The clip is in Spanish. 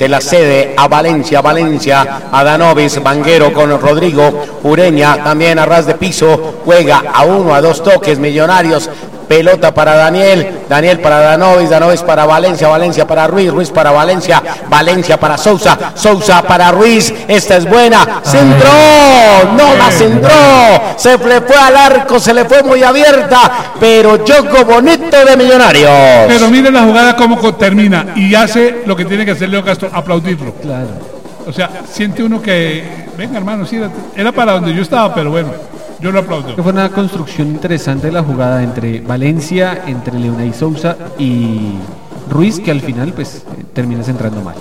se la cede a Valencia, a Danovis, Vanguero con Rodrigo Ureña, también a ras de piso, juega a 1, a 2 toques, Millonarios. Pelota para Daniel para Danovis para Valencia para Ruiz para Valencia para Sousa para Ruiz, esta es buena, centró, no la centró, se le fue al arco, se le fue muy abierta, pero juego bonito de Millonarios. Pero miren la jugada cómo termina y hace lo que tiene que hacer Leo Castro, aplaudirlo. Claro. O sea, siente uno que, venga hermano, sí, era para donde yo estaba, pero bueno, yo lo aplaudo. Fue una construcción interesante de la jugada entre Valencia, entre Leonay Sousa y Ruiz, que al final pues termina centrando mal.